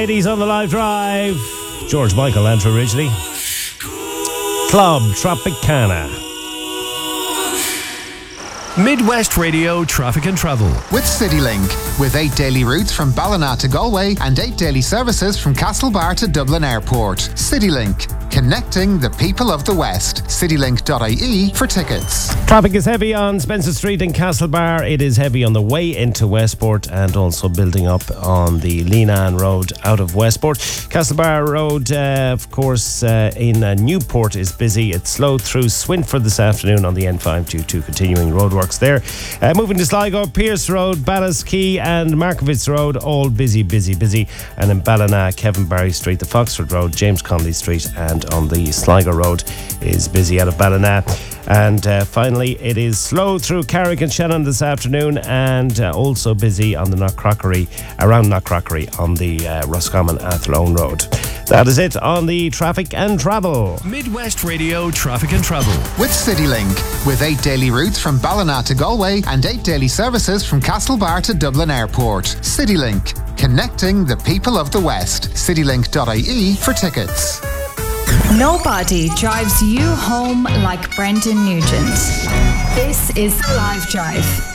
Ladies on the live drive. George Michael enter originally. Club Tropicana. Midwest Radio Traffic and Travel. With CityLink. With 8 daily routes from Ballina to Galway and 8 daily services from Castlebar to Dublin Airport. CityLink. Connecting the people of the West. Citylink.ie for tickets. Traffic is heavy on Spencer Street in Castlebar. It is heavy on the way into Westport and also building up on the Leenane Road out of Westport. Castlebar Road, of course, in Newport is busy. It's slowed through Swinford this afternoon on the N5 due to continuing roadworks there. Moving to Sligo, Pierce Road, Ballasquey and Markovitz Road, all busy. And in Ballina, Kevin Barry Street, the Foxford Road, James Connolly Street and on the Sligo Road is busy out of Ballina. And finally, it is slow through Carrick and Shannon this afternoon and also busy on the around Knockcrockery on the Roscommon Athlone Road. That is it on the Traffic and Travel. Midwest Radio Traffic and Travel. With CityLink. With 8 daily routes from Ballina to Galway and 8 daily services from Castlebar to Dublin Airport. CityLink. Connecting the people of the West. Citylink.ie for tickets. Nobody drives you home like Brendan Nugent. This is The Live Drive.